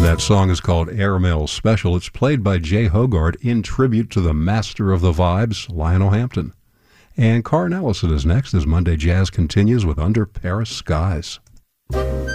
That song is called Airmail Special. It's played by Jay Hogarth in tribute to the master of the vibes, Lionel Hampton. And Carn Ellison is next as Monday Jazz continues with Under Paris Skies.